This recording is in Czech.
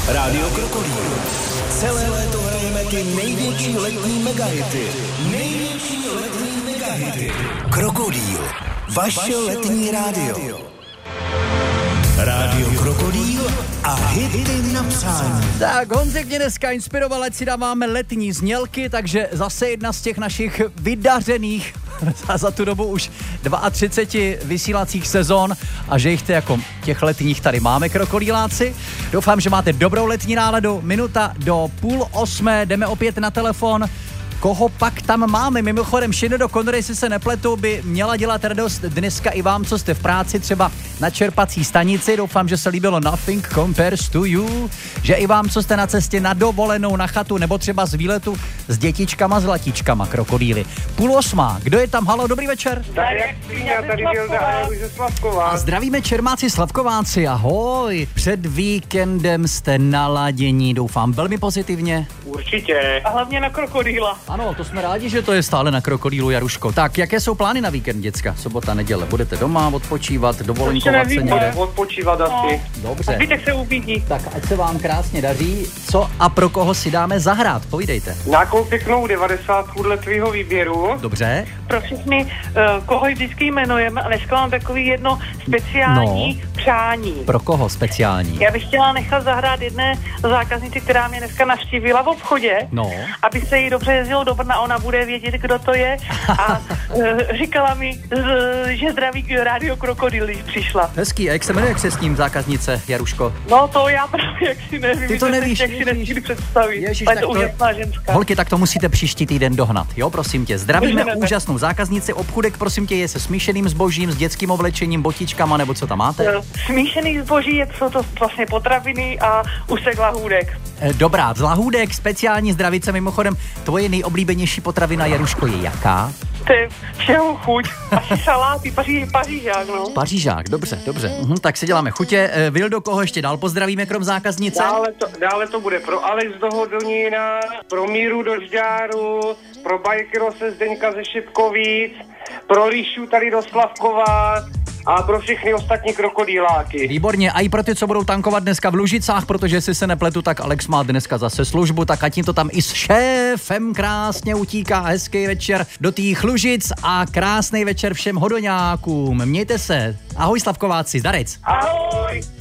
Rádio Krokodýl. Celé léto hrajeme ty největší letní megahity. Krokodýl. Vaše letní rádio. Rádio Krokodýl a hity na přání. Tak Honzek mě dneska inspiroval, ať si dáváme letní znělky, takže zase jedna z těch našich vydařených za tu dobu už 32 vysílacích sezon a že jich jako těch letních tady máme, krokodýláci. Doufám, že máte dobrou letní náladu. Minuta do 7:30, jdeme opět na telefon. Koho pak tam máme? Mimochodem, Shinedo Connery, jestli se nepletu, by měla dělat radost dneska i vám, co jste v práci, třeba na čerpací stanici. Doufám, že se líbilo Nothing Compares to You, že i vám, co jste na cestě na dovolenou, na chatu, nebo třeba z výletu s dětičkama, s latičkama, krokodýly. 7:30, kdo je tam? Halo, dobrý večer. Tady Vilda ze Slavkova. A zdravíme čermáci, Slavkováci, ahoj. Před víkendem jste naladění, doufám, velmi pozitivně. Určitě. A hlavně na krokodýla. Ano, to jsme rádi, že to je stále na krokodýlu, Jaruško. Tak, jaké jsou plány na víkend, děcka? Sobota, neděle. Budete doma odpočívat, dovolenkovat se někde? Odpočívat asi. Dobře. Zbytek se uvidí. Tak, ať se vám krásně daří. Co a pro koho si dáme zahrát? Povídejte. Nějakou pěknou 90 dle tvýho výběru. Dobře. Pro všechny, koho vždycky jmenujeme, a dneska mám takový jedno speciální přání. Pro koho speciální? Já bych chtěla nechat zahrát jedné zákaznici, která mě dneska navštívila v obchodě, aby se jí dobře jezdilo do Brna, ona bude vědět, kdo to je a říkala mi, že zdraví Rádio Krokodýl, když přišla. Hezký, a jak se jmenuje, jak se s ním zákaznice, Jaruško? No to já právě jak si nevím. Ty to nevíš, jak si nechci představit. Ježiš, ale to úžasná ženská. Holky, tak to musíte příští týden dohnat, jo, prosím tě. Zdravíme úžasnou zákaznici, obchůdek, prosím tě, je se smíšeným zbožím, s dětským oblečením, botičkama, nebo co tam máte? Smíšený zboží, jsou to vlastně potraviny a úsek lahůdek. Dobrá, z lahůdek, speciální zdravice, mimochodem, tvoje nejoblíbenější potravina, Jaruško, je jaká? To je všeho chuť. Asi saláty, pařížák, no. Pařížák, dobře. Tak si děláme chutě. Vildo, koho ještě dál pozdravíme, krom zákaznice? Dále to bude pro Alex do Hodonína, pro Míru do Žďáru, pro Bajkyrose Zdeňka ze Šipkovic, pro Ríšu tady do Slavkova a pro všechny ostatní krokodýláky. Výborně, a i pro ty, co budou tankovat dneska v Lužicách, protože jestli se nepletu, tak Alex má dneska zase službu, tak ať jim to tam i s šéfem krásně utíká. Hezký večer do tých Lužic a krásný večer všem hodoňákům. Mějte se. Ahoj, Slavkováci, zdarec. Ahoj.